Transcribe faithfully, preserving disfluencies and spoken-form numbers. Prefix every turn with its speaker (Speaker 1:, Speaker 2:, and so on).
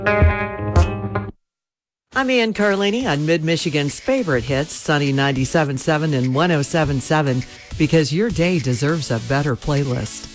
Speaker 1: I'm Ann Carlini on Mid-Michigan's favorite hits, Sunny ninety-seven point seven and one oh seven point seven, because your day deserves a better playlist.